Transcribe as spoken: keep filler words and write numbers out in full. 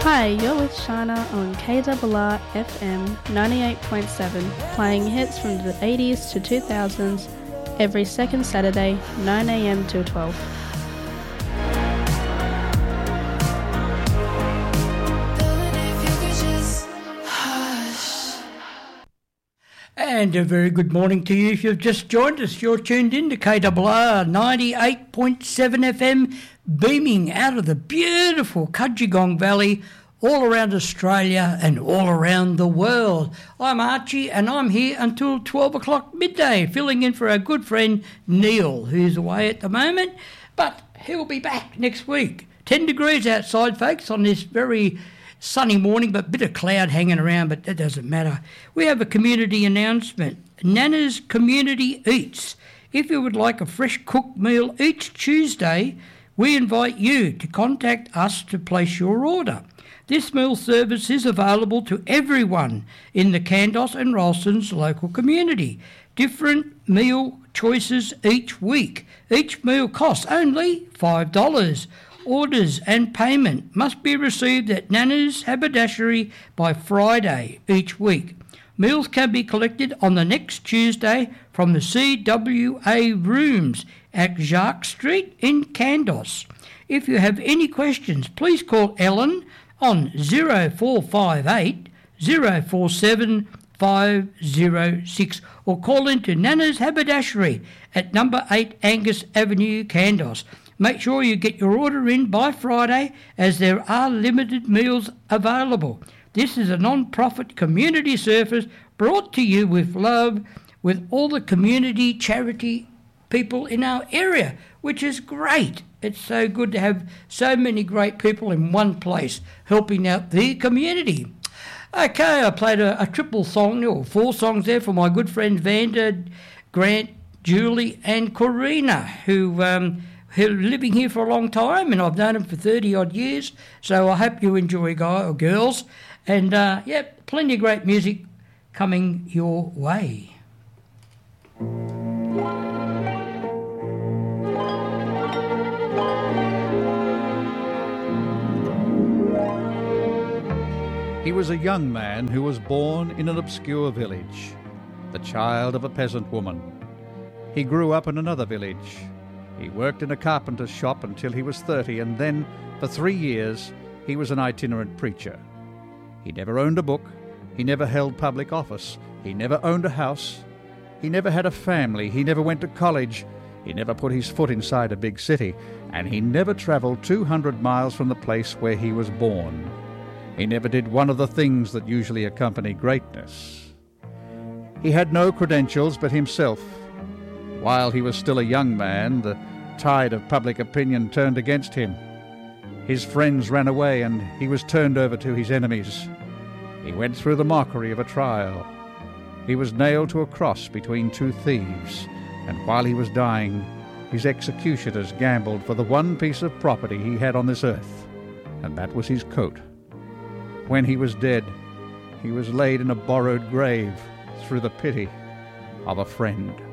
Hi, you're with Shana on K R R F M ninety-eight point seven, playing hits from the eighties to two thousands every second Saturday, nine a.m. till twelve. And a very good morning to you if you've just joined us. You're tuned in to K R R ninety-eight point seven F M, beaming out of the beautiful Cudgegong Valley, all around Australia and all around the world. I'm Archie and I'm here until twelve o'clock midday, filling in for our good friend Neil, who's away at the moment, but he'll be back next week. ten degrees outside, folks, on this very sunny morning, but a bit of cloud hanging around, but that doesn't matter. We have a community announcement. Nana's Community Eats. If you would like a fresh cooked meal each Tuesday, we invite you to contact us to place your order. This meal service is available to everyone in the Kandos and Ralston's local community. Different meal choices each week. Each meal costs only five dollars. Orders and payment must be received at Nana's Haberdashery by Friday each week. Meals can be collected on the next Tuesday from the C W A rooms at Jacques Street in Kandos. If you have any questions, please call Ellen on zero four five eight, zero four seven, five zero six or call into Nana's Haberdashery at number eight Angus Avenue, Kandos. Make sure you get your order in by Friday as there are limited meals available. This is a non-profit community service brought to you with love with all the community charity people in our area, which is great. It's so good to have so many great people in one place helping out the community. Okay, I played a, a triple song, or four songs there for my good friends Vanda, Grant, Julie and Corina, who... Um, who are living here for a long time, and I've known them for thirty odd years, so I hope you enjoy, guys or girls. And uh, yeah, plenty of great music coming your way. He was a young man who was born in an obscure village, the child of a peasant woman. He grew up in another village. He worked in a carpenter's shop until he was thirty, and then, for three years, he was an itinerant preacher. He never owned a book. He never held public office. He never owned a house. He never had a family. He never went to college. He never put his foot inside a big city. And he never travelled two hundred miles from the place where he was born. He never did one of the things that usually accompany greatness. He had no credentials but himself. While he was still a young man, the tide of public opinion turned against him. His friends ran away, and he was turned over to his enemies. He went through the mockery of a trial. He was nailed to a cross between two thieves, and while he was dying, his executioners gambled for the one piece of property he had on this earth, and that was his coat. When he was dead, he was laid in a borrowed grave through the pity of a friend.